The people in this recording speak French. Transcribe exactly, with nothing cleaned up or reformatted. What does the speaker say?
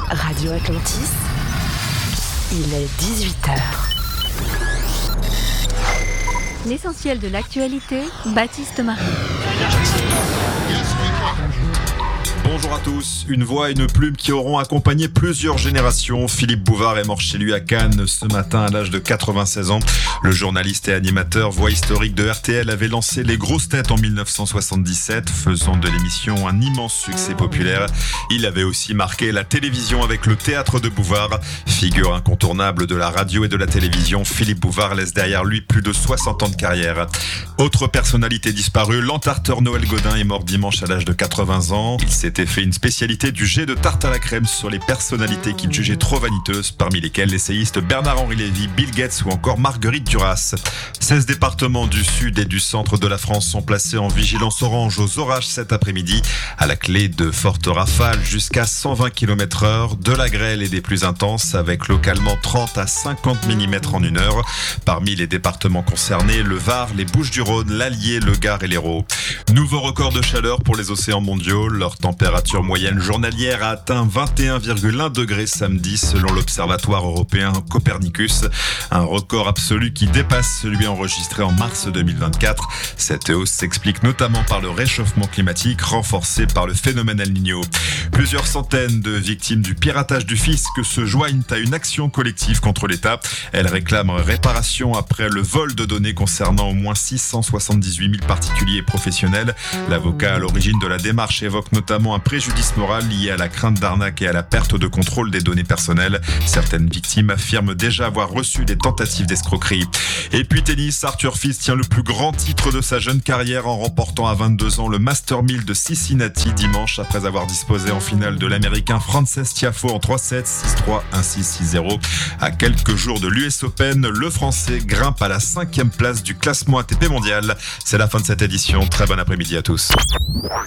Radio Atlantis, il est dix-huit heures. L'essentiel de l'actualité, Baptiste Marie. Bonjour à tous. Une voix et une plume qui auront accompagné plusieurs générations. Philippe Bouvard est mort chez lui à Cannes ce matin à l'âge de quatre-vingt-seize ans. Le journaliste et animateur, voix historique de R T L, avait lancé Les Grosses Têtes en mille neuf cent soixante-dix-sept, faisant de l'émission un immense succès populaire. Il avait aussi marqué la télévision avec le Théâtre de Bouvard. Figure incontournable de la radio et de la télévision, Philippe Bouvard laisse derrière lui plus de soixante ans de carrière. Autre personnalité disparue, l'entarteur Noël Godin est mort dimanche à l'âge de quatre-vingts ans. Il s'était fait une spécialité du jet de tarte à la crème sur les personnalités qu'il jugeait trop vaniteuses, parmi lesquelles l'essayiste Bernard-Henri Lévy, Bill Gates ou encore Marguerite Duras. seize départements du sud et du centre de la France sont placés en vigilance orange aux orages cet après-midi, à la clé de fortes rafales jusqu'à cent vingt kilomètres heure, de la grêle et des plus intenses avec localement trente à cinquante millimètres en une heure. Parmi les départements concernés, le Var, les Bouches-du-Rhône, l'Allier, le Gard et l'Hérault. Nouveau record de chaleur pour les océans mondiaux. Leur température moyenne journalière a atteint vingt et un virgule un degrés samedi selon l'Observatoire européen Copernicus. Un record absolu qui dépasse celui enregistré en mars deux mille vingt-quatre. Cette hausse s'explique notamment par le réchauffement climatique renforcé par le phénomène El Niño. Plusieurs centaines de victimes du piratage du fisc se joignent à une action collective contre l'État. Elles réclament réparation après le vol de données concernant au moins six cent soixante-dix-huit mille particuliers et professionnels. L'avocat à l'origine de la démarche évoque notamment un préjudice moral lié à la crainte d'arnaque et à la perte de contrôle des données personnelles. Certaines victimes affirment déjà avoir reçu des tentatives d'escroquerie. Et puis tennis, Arthur Fils tient le plus grand titre de sa jeune carrière en remportant à vingt-deux ans le Master mille de Cincinnati dimanche après avoir disposé en finale de l'Américain Frances Tiafoe en trois sept, six trois, un six, six zéro. À quelques jours de l'U S Open, le Français grimpe à la cinquième place du classement A T P mondial. C'est la fin de cette édition. Très bon après-midi à tous.